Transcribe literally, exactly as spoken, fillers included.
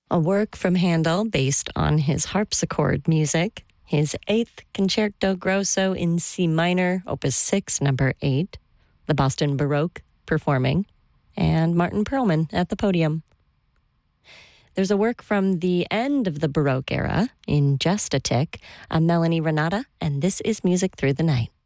A work from Handel based on his harpsichord music, his eighth Concerto Grosso in C minor, Opus six, number eight, the Boston Baroque performing, and Martin Perlman at the podium. There's a work from the end of the Baroque era, in Just a Tick, a Melanie Renata, and This is Music Through the Night.